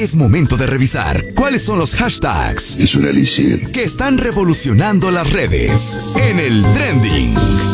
Es momento de revisar cuáles son los hashtags Es un elixir que están revolucionando las redes en el trending.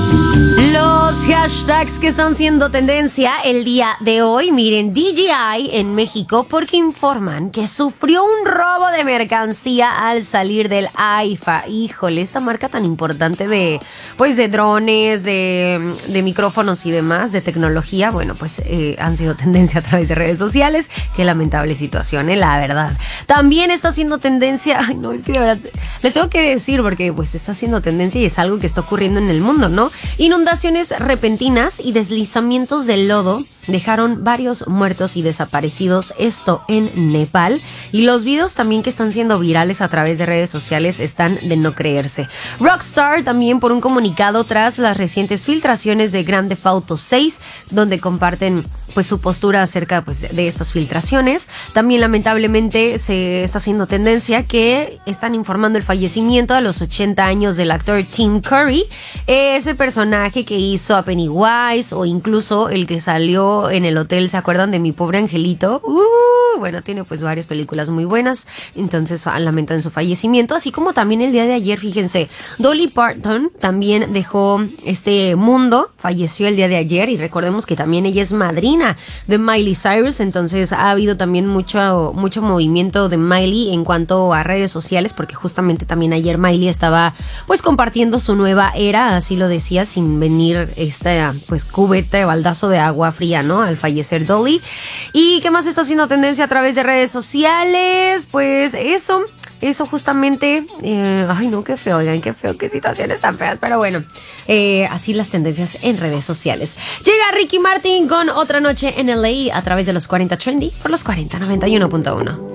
Los hashtags que están siendo tendencia el día de hoy, miren, DJI en México, porque informan que sufrió un robo de mercancía al salir del AIFA. Híjole, esta marca tan importante de drones, de micrófonos y demás, de tecnología, bueno, pues han sido tendencia a través de redes sociales. Qué lamentable situación, la verdad. También está haciendo tendencia, ay no, es que de verdad, les tengo que decir porque pues está haciendo tendencia y es algo que está ocurriendo en el mundo, ¿no? Inundaciones repentinas y deslizamientos de lodo dejaron varios muertos y desaparecidos, esto en Nepal, y los videos también que están siendo virales a través de redes sociales están de no creerse. Rockstar también por un comunicado tras las recientes filtraciones de Grand Theft Auto 6, donde comparten pues su postura acerca pues de estas filtraciones. También lamentablemente se está haciendo tendencia que están informando el fallecimiento a los 80 años del actor Tim Curry, ese personaje que hizo a Pennywise o incluso el que salió en el hotel, ¿se acuerdan de Mi Pobre Angelito? Bueno, tiene pues varias películas muy buenas, entonces lamentan su fallecimiento, así como también el día de ayer, fíjense, Dolly Parton también dejó este mundo, falleció el día de ayer y recordemos que también ella es madrina de Miley Cyrus, entonces ha habido también mucho movimiento de Miley en cuanto a redes sociales, porque justamente también ayer Miley estaba pues compartiendo su nueva era, así lo decía, sin venir esta pues cubeta, baldazo de agua fría, ¿no? Al fallecer Dolly. ¿Y qué más está haciendo tendencia a través de redes sociales? Pues eso justamente, ay no, qué feo, oigan, qué feo, qué situaciones tan feas, pero bueno, así las tendencias en redes sociales. Llega Ricky Martin con Otra Noche en LA a través de los 40 Trendy por los 40 91.1.